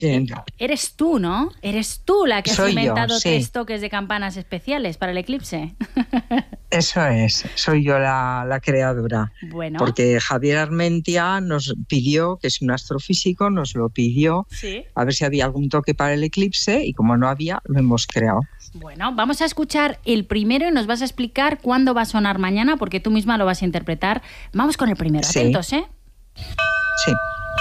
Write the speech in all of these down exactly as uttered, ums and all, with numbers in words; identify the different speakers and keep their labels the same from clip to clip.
Speaker 1: Bien.
Speaker 2: Eres tú, ¿no? Eres tú la que has
Speaker 1: Soy
Speaker 2: inventado
Speaker 1: yo, sí.
Speaker 2: tres toques de campanas especiales para el eclipse.
Speaker 1: Eso es, soy yo la, la creadora.
Speaker 2: Bueno.
Speaker 1: Porque Javier Armentia nos pidió, que es un astrofísico, nos lo pidió,
Speaker 2: Sí.
Speaker 1: a ver si había algún toque para el eclipse, y como no había, lo hemos creado.
Speaker 2: Bueno, vamos a escuchar el primero y nos vas a explicar cuándo va a sonar mañana, porque tú misma lo vas a interpretar. Vamos con el primero,
Speaker 1: Sí.
Speaker 2: atentos, ¿eh?
Speaker 1: Sí.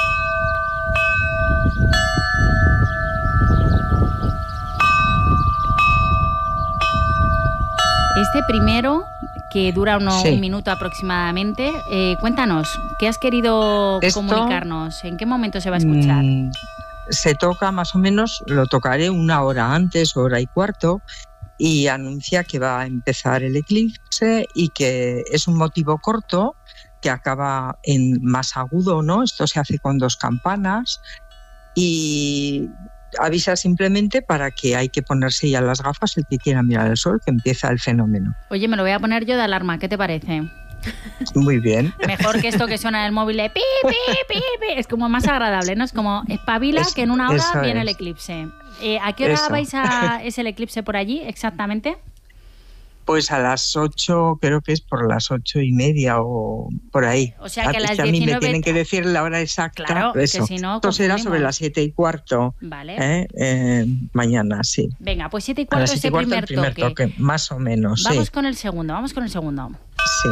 Speaker 2: Este primero, que dura uno,
Speaker 1: Sí.
Speaker 2: un minuto aproximadamente, eh, cuéntanos, ¿qué has querido
Speaker 1: Esto,
Speaker 2: comunicarnos? ¿En qué momento se va a escuchar?
Speaker 1: Mm, se toca más o menos, lo tocaré una hora antes, hora y cuarto, y anuncia que va a empezar el eclipse y que es un motivo corto que acaba en más agudo, ¿no? Esto se hace con dos campanas y avisa simplemente para que hay que ponerse ya las gafas el que quiera mirar el sol, que empieza el fenómeno.
Speaker 2: Oye, me lo voy a poner yo de alarma, ¿qué te parece?
Speaker 1: Muy bien.
Speaker 2: Mejor que esto que suena en el móvil de pi, pi, pi, pi. Es como más agradable, ¿no? Es como espabila
Speaker 1: Es,
Speaker 2: que en una hora
Speaker 1: eso
Speaker 2: viene
Speaker 1: es.
Speaker 2: el eclipse. Eh, ¿A qué hora
Speaker 1: Eso.
Speaker 2: vais a es el eclipse por allí exactamente?
Speaker 1: Pues a las ocho, creo que es por las ocho y media o por ahí.
Speaker 2: O sea que a
Speaker 1: Es
Speaker 2: las
Speaker 1: que a mí me
Speaker 2: diecinueve
Speaker 1: tienen que decir la hora exacta.
Speaker 2: Claro, que
Speaker 1: eso.
Speaker 2: si no
Speaker 1: Esto será
Speaker 2: confundimos.
Speaker 1: sobre las siete y cuarto.
Speaker 2: Vale.
Speaker 1: ¿eh? Eh, mañana, sí.
Speaker 2: Venga, pues siete y
Speaker 1: A
Speaker 2: cuarto
Speaker 1: las
Speaker 2: es
Speaker 1: siete
Speaker 2: el
Speaker 1: y cuarto
Speaker 2: primer,
Speaker 1: el primer
Speaker 2: toque.
Speaker 1: toque. Más o menos,
Speaker 2: Vamos
Speaker 1: sí.
Speaker 2: con el segundo, vamos con el segundo.
Speaker 1: Sí.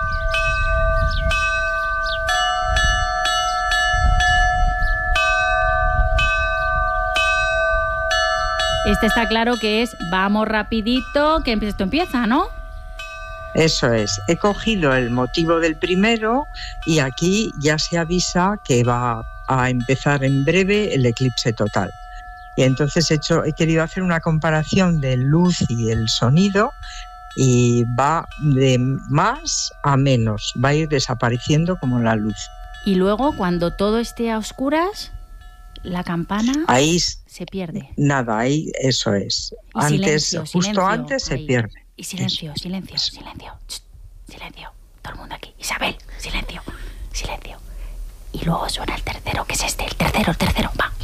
Speaker 2: Este está claro que es vamos rapidito, que esto empieza, ¿no?
Speaker 1: Eso es. He cogido el motivo del primero y aquí ya se avisa que va a empezar en breve el eclipse total. Y entonces he, hecho, he querido hacer una comparación de luz y el sonido y va de más a menos, va a ir desapareciendo como la luz.
Speaker 2: Y luego, cuando todo esté a oscuras, la campana
Speaker 1: Ahí
Speaker 2: se pierde.
Speaker 1: Nada, ahí eso es.
Speaker 2: Y
Speaker 1: Antes,
Speaker 2: silencio,
Speaker 1: justo
Speaker 2: silencio,
Speaker 1: antes
Speaker 2: ahí.
Speaker 1: se pierde.
Speaker 2: Y silencio,
Speaker 1: Eso,
Speaker 2: silencio,
Speaker 1: eso.
Speaker 2: silencio. Ch, silencio. Todo el mundo aquí. Isabel, silencio, silencio. Y luego suena el tercero, que es este, el tercero, el tercero. Va.